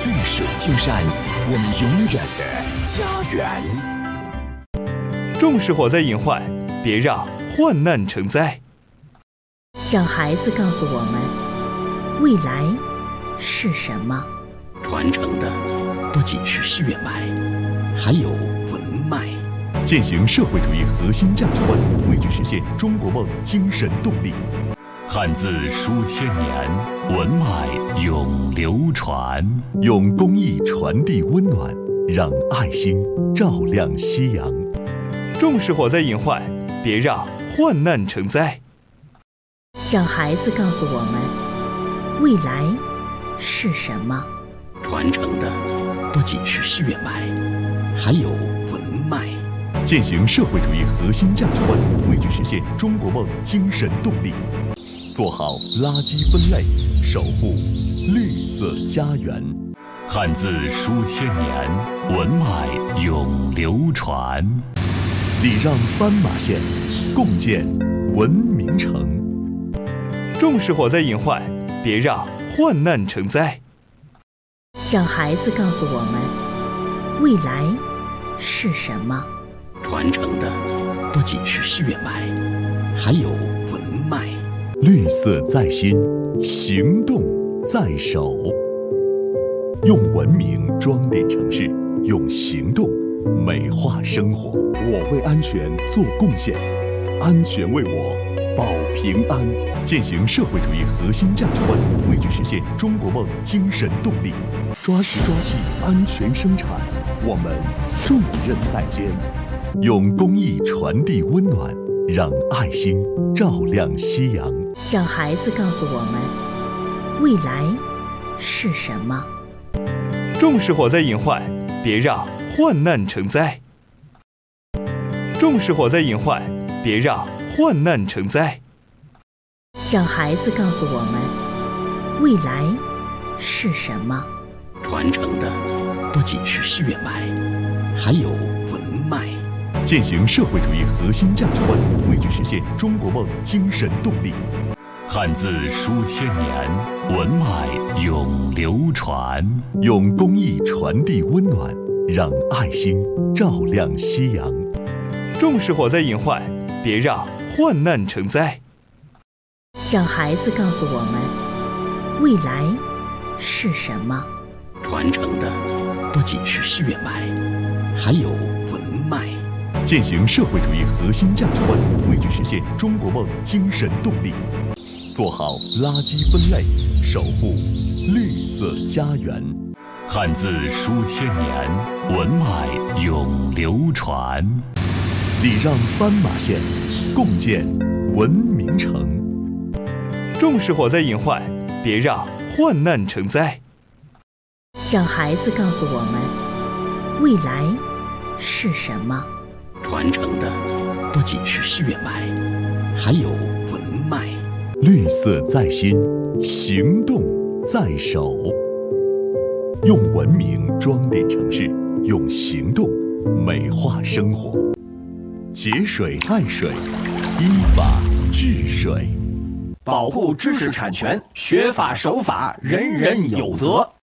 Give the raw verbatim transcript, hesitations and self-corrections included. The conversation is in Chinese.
绿水青山，我们永远的家园。 重视火灾隐患，别让患难成灾。 让孩子告诉我们，未来是什么？ 传承的不仅是血脉，还有文脉。 践行社会主义核心价值观，汇聚实现中国梦精神动力。 汉字书千年，文脉永流传。 用公益传递温暖，让爱心照亮夕阳。 重视火灾隐患，别让患难成灾。 让孩子告诉我们，未来是什么？ 传承的不仅是血脉，还有文脉。 践行社会主义核心价值观，汇聚实现中国梦精神动力。做好垃圾分类，守护绿色家园。 汉字书千年，文脉永流传。 礼让斑马线，共建文明城。 重视火灾隐患，别让患难成灾。 让孩子告诉我们，未来是什么？ 传承的不仅是血脉，还有文脉。 绿色在心，行动在手。用文明装点城市，用行动美化生活。我为安全做贡献，安全为我保平安。践行社会主义核心价值观，汇聚实现中国梦精神动力。抓实抓细，安全生产，我们重任在肩。用公益传递温暖，让爱心照亮夕阳。 让孩子告诉我们，未来是什么？ 重视火灾隐患，别让患难成灾。重视火灾隐患，别让患难成灾。 让孩子告诉我们，未来是什么？ 传承的不仅是血脉，还有文脉。 践行社会主义核心价值观，汇聚实现中国梦精神动力。 汉字书千年，文脉永流传。 用公益传递温暖，让爱心照亮夕阳。 重视火灾隐患，别让患难成灾。 让孩子告诉我们，未来是什么？ 传承的不仅是血脉，还有文脉。 践行社会主义核心价值观，汇聚实现中国梦精神动力。做好垃圾分类，守护绿色家园。 汉字书千年，文脉永流传。 礼让斑马线，共建文明城。 重视火灾隐患，别让患难成灾。 让孩子告诉我们，未来是什么？ 传承的不仅是血脉，还有文脉。 绿色在心，行动在手。用文明装点城市，用行动美化生活。节水爱水，依法治水。 保护知识产权，学法守法，人人有责。